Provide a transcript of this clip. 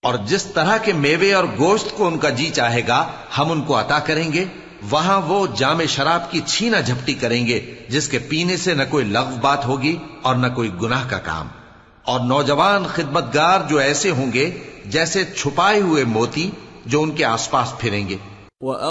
और जिस तरह के मेवे और गोश्त को उनका जी चाहेगा हम उनको अता करेंगे। वहां वो जामे शराब की छीना झपटी करेंगे जिसके पीने से न कोई लग़्व बात होगी और न कोई गुनाह का काम। और नौजवान खिदमतगार जो ऐसे होंगे जैसे छुपाए हुए मोती जो उनके आसपास फिरेंगे।